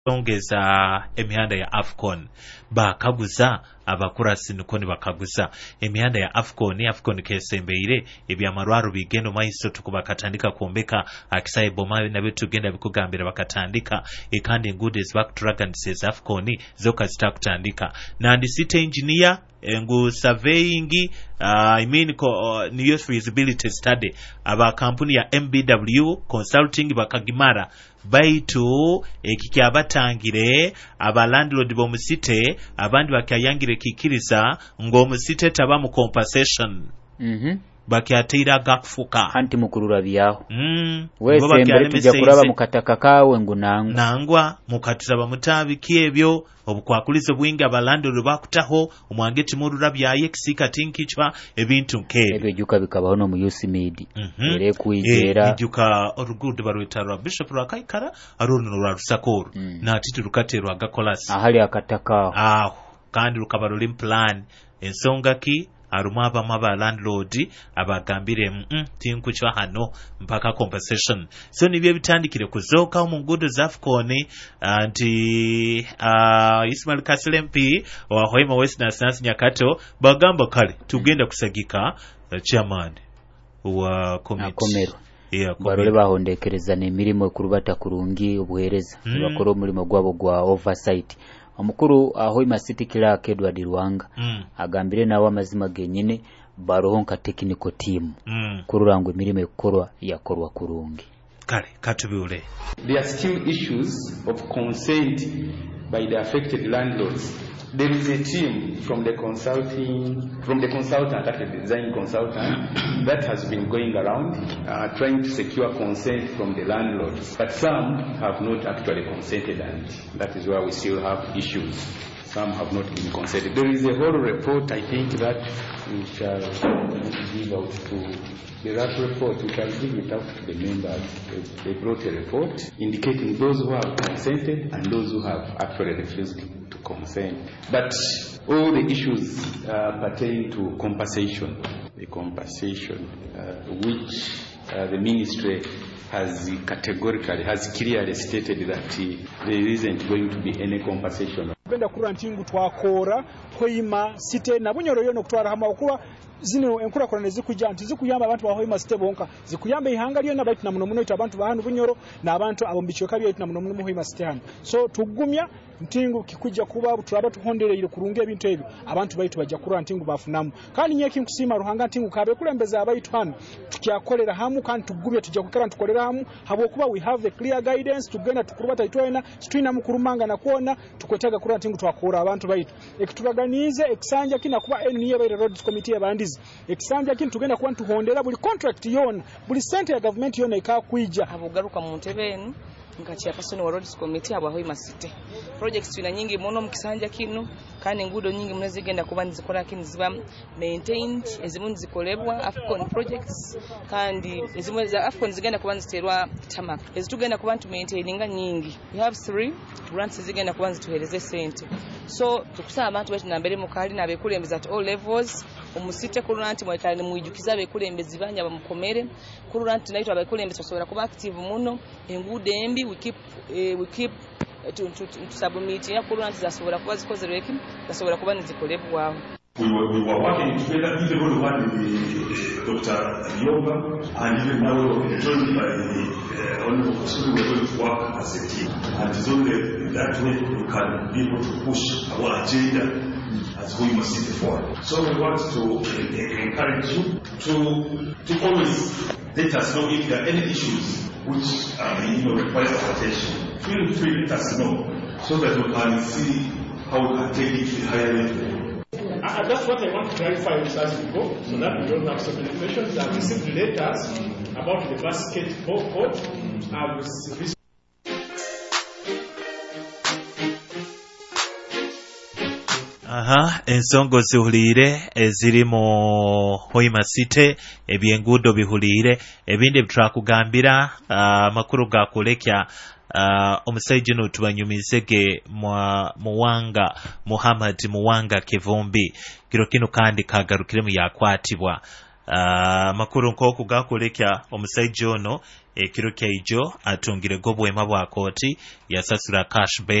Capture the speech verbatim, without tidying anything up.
ongeza emihanda ya Afcon bakaguza abakurasi nukoni bakaguza emihanda ya Afcon Afcon kesembeire ebyamarwaro bigendo maiso tukubakatandika kuombeka akisaye boma na bitu genda bikugambira bakatandika ekandi ngudes back to dragon says Afcon zoka zitakutandika na ndisite engineer ngu surveying uh, I mean uh, new feasibility study aba kampuni ya M B W consulting bakagimara baitu ekikya batangire aba landlord bomusite abandi bakayangire kikiriza ngo musite taba mu compensation mhm bakyatira gakufuka anti mukurura byaho mm wese mbere tujja kuraba mukataka kawe ngunangwa nangwa mukatira mutabi kiebyo obukwakulizo bwinga abalandolo bakutaho omwangeti murura byaye kisika tinkichwa ebintu nkebe ebyo juka bikabaho no mu U S M I D mm -hmm. ere kuizera e, juka orugudu barwetara bishop rakaikara aruno rwarusakoro mm. na titu rukaterwa gakolasi ahali akataka ah kandi rukabaruli plan ensonga ki arumaba maba landlord abagambire mm tinkuchwa hano mpaka compensation so nibye bitandikire kuzoka mu ngudo za Afcon anti uh, Ismail Kasilempi wa Hoima West na Sansi Nyakato bagamba kale tugenda kusagika uh, chairman wa committee yeah, barole bahondekereza nemirimo kurubata kurungi obuhereza mm. bakoro mulimo gwabo gwa oversight omukuru Ahoima City Clerk Edward Rwanga mm. agambire nawe amazima genyine barohonka technical team mm. kururangwa emirimo ekorwa yakorwa kurungi kale katubiule. There are still issues of consent by the affected landlords. There is a team from the consulting, from the consultant, actually the design consultant, that has been going around uh, trying to secure consent from the landlords. But some have not actually consented, and that is why we still have issues. Some have not been consented. There is a whole report, I think, that we shall give out to the that report. We shall give it out to the members. They brought a report indicating those who have consented and those who have actually refused to consent. But all the issues uh, pertain to compensation, the compensation uh, which uh, the ministry has categorically, has clearly stated that uh, there isn't going to be any compensation. Benda kura ntingu twakora Hoima City na bunyoro yono kutwara hama okuba zino enkura korane zikujja anti zikuyamba abantu ba Hoima City bonka zikuyamba ihanga lyo nabaitu na muno muno abantu bahanu bunyoro na abantu abombicho kabyo na muno muno Hoima City hano so tugumya ntingu kikujja kuba turaba tuhondereire kurunga ebintu ebyo abantu baitu bajja kura ntingu bafunamu kandi nyeki nkusima ruhanga ntingu kabe kulembeza abaitu hano tukyakolera hamu kandi tugumya tujja kukera tukolera hamu habo kuba we have the clear guidance tugenda tukurubata itwena twina mukurumanga na kuona tukwetaga kura ntingu twakura abantu baitu ekitubaganize ekisanja kina kuba N N A by roads committee abandizi ekisanja kinu tugenda kuba tuhondera buli contract yona buli center ya government yona ikakwija abogaruka mu ntebenu ngachia pasoni wa roads committee aba Hoima City projects tuna nyingi muno mukisanja kinu kandi ngudo nyingi munezigenda kuba nzikora kinu ziba maintained ezimu zikolebwa Afcon projects kandi ezimu za Afcon zigenda kuba nziterwa tamak ezitugenda kuba ntu maintaininga nyingi we have three grants zigenda kuba nzituhereze sente so tukusaba abantu bati nambere mukali na bekulembeza at all levels umusite kuranti mwekali muijukiza bekulembezi banya bamukomere kuranti naitwa bekulembeza basobora kuba active muno engude embi we keep uh, we keep uh, to to, to submit ya kuranti zasobora kuba zikozereki zasobora kuba nizikolebwa. We were, we were working together, even though we had the Doctor Yoga and even now joined by the uh, Honorable Kusuri, we are going to work as a team. And it's only that way we can be able to push our agenda as we must see forward. So we want to uh, encourage you to, to always let us know if there are any issues which uh, you know, require our attention. Feel free to let us know so that we can see how we can take it to the higher level. Uh, that's what I want to clarify with us before, so that we don't have so many questions. I've received letters about the basketball court. I've received aha ensongo zihulire eziri mu Hoima City ebyengudo bihulire ebindi bitrakugambira amakuru uh, gakulekya uh, omusaiji no tubanyumizege mwa Muwanga Muhammad Muwanga Kivumbi kiro kino kandi kagarukire mu yakwatibwa uh, makuru nk'oku gakulekya omusajja ono ekiro kyaijo atungire go bwema bwa kooti yasasula cash bail